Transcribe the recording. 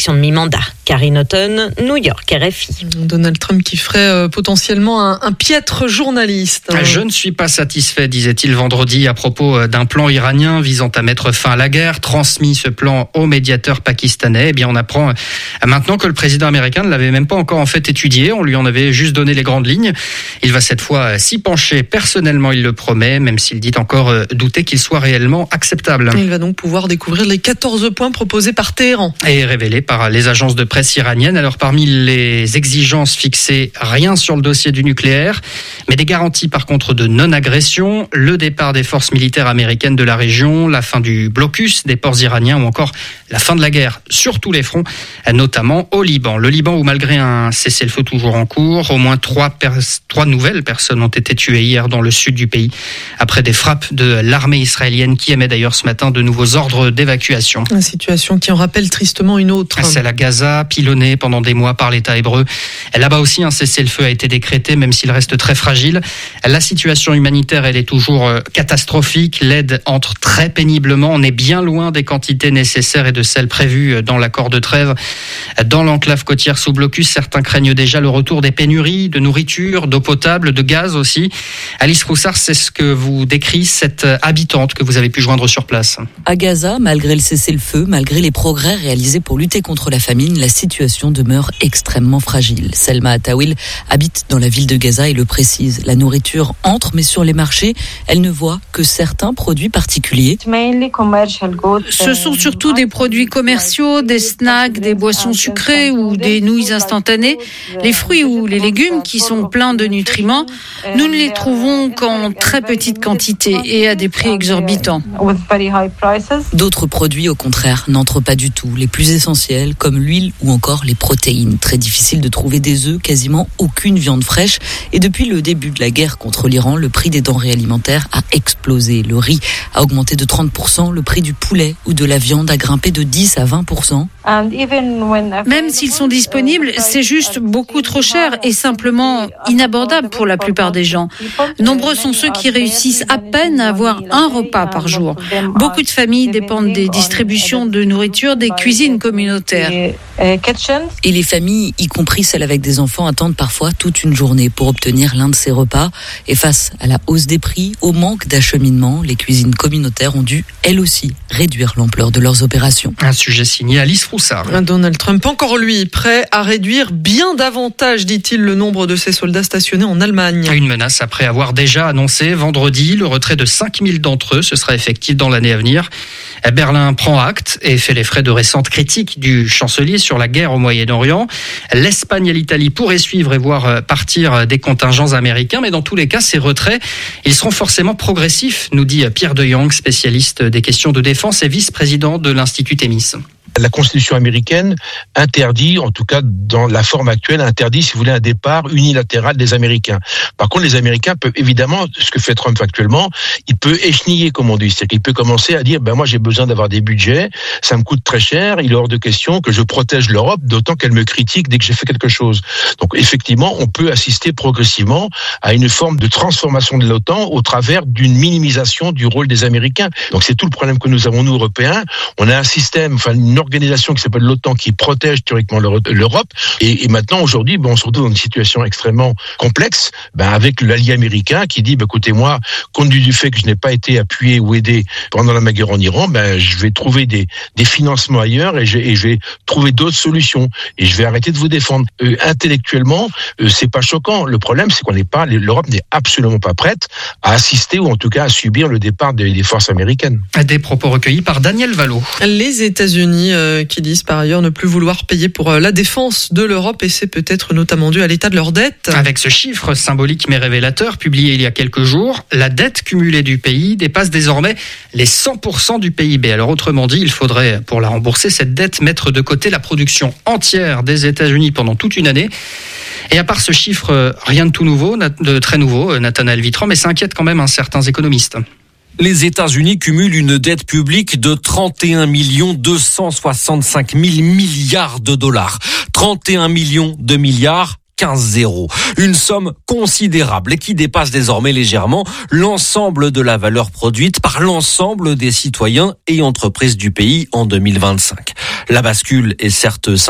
de mi-mandat. Karine Houghton, New York, RFI. Donald Trump qui ferait potentiellement un piètre journaliste. Je ne suis pas satisfait, disait-il vendredi à propos d'un plan iranien visant à mettre fin à la guerre. Transmis ce plan au médiateur pakistanais. Eh bien, on apprend maintenant que le président américain ne l'avait même pas encore en fait étudié. On lui en avait juste donné les grandes lignes. Il va cette fois s'y pencher. Personnellement, il le promet, même s'il dit encore douter qu'il soit réellement acceptable. Il va donc pouvoir découvrir les 14 points proposés par Téhéran. Et révélés par les agences de presse iraniennes. Alors parmi les exigences fixées, rien sur le dossier du nucléaire, mais des garanties par contre de non-agression, le départ des forces militaires américaines de la région, la fin du blocus des ports iraniens ou encore la fin de la guerre sur tous les fronts, notamment au Liban. Le Liban où malgré un cessez-le-feu toujours en cours, au moins trois nouvelles personnes ont été tuées hier dans le sud du pays après des frappes de l'armée israélienne qui émet d'ailleurs ce matin de nouveaux ordres d'évacuation. Une situation qui en rappelle tristement une autre. Celle à Gaza, pilonnée pendant des mois par l'État hébreu. Là-bas aussi, un cessez-le-feu a été décrété, même s'il reste très fragile. La situation humanitaire, elle est toujours catastrophique. L'aide entre très péniblement. On est bien loin des quantités nécessaires et de celles prévues dans l'accord de trêve. Dans l'enclave côtière sous blocus, certains craignent déjà le retour des pénuries de nourriture, d'eau potable, de gaz aussi. Alice Roussard, c'est ce que vous décrit cette habitante que vous avez pu joindre sur place. À Gaza, malgré le cessez-le-feu, malgré les progrès réalisés pour lutter contre la famine, la situation demeure extrêmement fragile. Selma Atawil habite dans la ville de Gaza et le précise. La nourriture entre, mais sur les marchés, elle ne voit que certains produits particuliers. Ce sont surtout des produits commerciaux, des snacks, des boissons sucrées ou des nouilles instantanées. Les fruits ou les légumes qui sont pleins de nutriments, nous ne les trouvons qu'en très petite quantité et à des prix exorbitants. D'autres produits, au contraire, n'entrent pas du tout. Les plus essentiels, comme l'huile ou encore les protéines. Très difficile de trouver des œufs, quasiment aucune viande fraîche. Et depuis le début de la guerre contre l'Iran, le prix des denrées alimentaires a explosé. Le riz a augmenté de 30%, le prix du poulet ou de la viande a grimpé de 10 à 20%. Même s'ils sont disponibles, c'est juste beaucoup trop cher et simplement inabordable pour la plupart des gens. Nombreux sont ceux qui réussissent à peine à avoir un repas par jour. Beaucoup de familles dépendent des distributions de nourriture des cuisines communautaires. Et les familles, y compris celles avec des enfants, attendent parfois toute une journée pour obtenir l'un de ces repas. Et face à la hausse des prix, au manque d'acheminement, les cuisines communautaires ont dû, elles aussi, réduire l'ampleur de leurs opérations. Un sujet signé Alice Roussard. Donald Trump, encore lui, prêt à réduire bien davantage, dit-il, le nombre de ses soldats stationnés en Allemagne. Une menace après avoir déjà annoncé vendredi le retrait de 5000 d'entre eux. Ce sera effectif dans l'année à venir. Berlin prend acte et fait les frais de récentes critiques du chancelier sur la guerre au Moyen-Orient. L'Espagne et l'Italie pourraient suivre et voir partir des contingents américains, mais dans tous les cas, ces retraits, ils seront forcément progressifs, nous dit Pierre de Jong, spécialiste des questions de défense et vice-président de l'Institut Thémis. La Constitution américaine interdit, en tout cas dans la forme actuelle, interdit, si vous voulez, un départ unilatéral des Américains. Par contre, les Américains peuvent évidemment, ce que fait Trump actuellement, il peut écheniller, comme on dit. C'est-à-dire qu'il peut commencer à dire, moi j'ai besoin d'avoir des budgets, ça me coûte très cher, il est hors de question que je protège l'Europe, d'autant qu'elle me critique dès que j'ai fait quelque chose. Donc effectivement, on peut assister progressivement à une forme de transformation de l'OTAN au travers d'une minimisation du rôle des Américains. Donc c'est tout le problème que nous avons, nous, Européens. On a un système, une organisation qui s'appelle l'OTAN qui protège théoriquement l'Europe et maintenant aujourd'hui on se retrouve dans une situation extrêmement complexe avec l'allié américain qui dit écoutez moi compte tenu du fait que je n'ai pas été appuyé ou aidé pendant la guerre en Iran je vais trouver des financements ailleurs et je vais trouver d'autres solutions et je vais arrêter de vous défendre. Intellectuellement c'est pas choquant, le problème c'est l'Europe n'est absolument pas prête à assister ou en tout cas à subir le départ des forces américaines. Des propos recueillis par Daniel Vallot. Les États-Unis qui disent par ailleurs ne plus vouloir payer pour la défense de l'Europe et c'est peut-être notamment dû à l'état de leur dette. Avec ce chiffre symbolique mais révélateur publié il y a quelques jours, la dette cumulée du pays dépasse désormais les 100% du PIB. Alors autrement dit, il faudrait pour la rembourser cette dette mettre de côté la production entière des États-Unis pendant toute une année. Et à part ce chiffre, rien de très nouveau, Nathanaël Vitran, mais ça inquiète quand même certains économistes. Les États-Unis cumulent une dette publique de 31 265 000 milliards de dollars. 31 millions de milliards. 15,0. Une somme considérable et qui dépasse désormais légèrement l'ensemble de la valeur produite par l'ensemble des citoyens et entreprises du pays en 2025. La bascule est certes